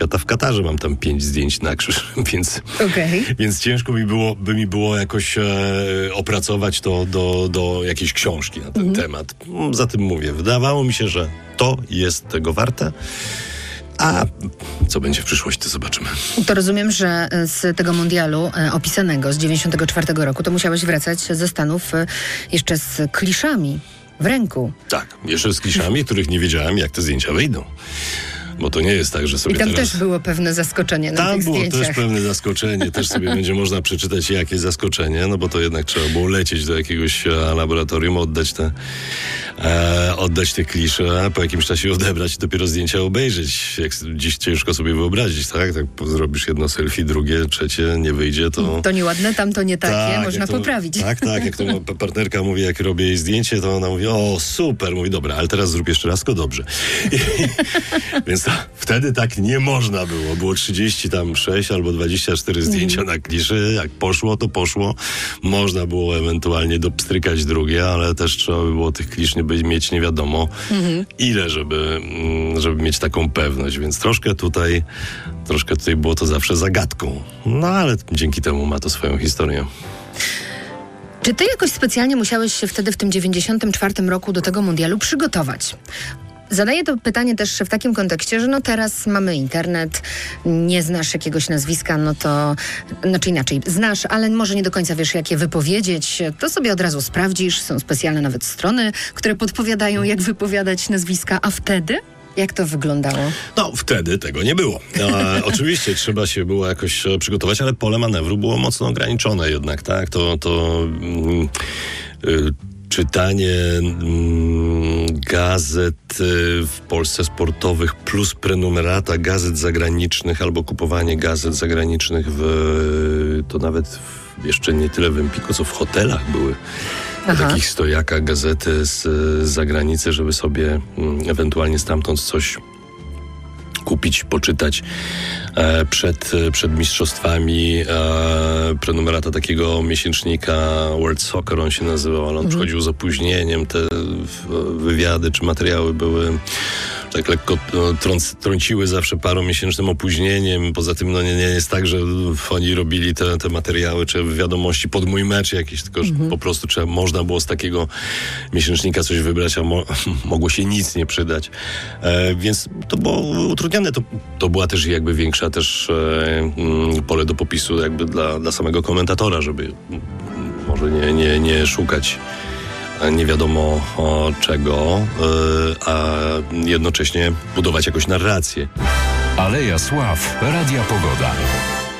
świata w Katarze, mam tam 5 zdjęć na krzyż, więc ciężko by mi było jakoś opracować to do jakiejś książki na ten temat. Za tym mówię, wydawało mi się, że to jest tego warte. A co będzie w przyszłości, to zobaczymy. To rozumiem, że z tego mundialu opisanego z 94 roku to musiałeś wracać ze Stanów jeszcze z kliszami w ręku. Tak, jeszcze z kliszami, których nie wiedziałem, jak te zdjęcia wyjdą. Bo to nie jest tak, że sobie I tam teraz... też było pewne zaskoczenie na tych zdjęciach. Tam było też pewne zaskoczenie. Też sobie będzie można przeczytać, jakie zaskoczenie, no bo to jednak trzeba było lecieć do jakiegoś laboratorium, oddać te klisze, a po jakimś czasie odebrać i dopiero zdjęcia obejrzeć. Jak dziś ciężko sobie wyobrazić, tak? Tak zrobisz jedno selfie, drugie, trzecie, nie wyjdzie, to... To nieładne, tamto nie takie, tak, można poprawić. Tak, jak to partnerka mówi, jak robię jej zdjęcie, to ona mówi, o super, mówi, dobra, ale teraz zrób jeszcze raz, tylko dobrze. Więc wtedy tak nie można było. Było 36 albo 24 zdjęcia na kliszy. Jak poszło, to poszło. Można było ewentualnie dopstrykać drugie, ale też trzeba by było tych klisz mieć nie wiadomo ile, żeby mieć taką pewność. Więc troszkę tutaj było to zawsze zagadką. No ale dzięki temu ma to swoją historię. Czy ty jakoś specjalnie musiałeś się wtedy w tym 94 roku do tego mundialu przygotować? Zadaję to pytanie też w takim kontekście, że no teraz mamy internet, nie znasz jakiegoś nazwiska, no to, znaczy inaczej, znasz, ale może nie do końca wiesz, jak je wypowiedzieć, to sobie od razu sprawdzisz, są specjalne nawet strony, które podpowiadają, jak wypowiadać nazwiska, a wtedy? Jak to wyglądało? No, wtedy tego nie było. Oczywiście trzeba się było jakoś przygotować, ale pole manewru było mocno ograniczone jednak, tak? Czytanie gazet w Polsce sportowych plus prenumerata gazet zagranicznych albo kupowanie gazet zagranicznych to nawet jeszcze nie tyle w Empiku, co w hotelach były. Na takich stojakach gazety z zagranicy, żeby sobie ewentualnie stamtąd coś kupić, poczytać przed mistrzostwami. Prenumerata takiego miesięcznika World Soccer, on się nazywał, ale on przychodził z opóźnieniem. Te wywiady czy materiały były tak lekko trąciły zawsze paromiesięcznym opóźnieniem. Poza tym nie jest tak, że oni robili te materiały czy wiadomości pod mój mecz jakiś, tylko że po prostu można było z takiego miesięcznika coś wybrać, a mogło się nic nie przydać. Więc to było utrudnione. To była też jakby większa też pole do popisu jakby dla samego komentatora, żeby może nie szukać nie wiadomo czego, a jednocześnie budować jakąś narrację. Aleja Sław, Radia Pogoda.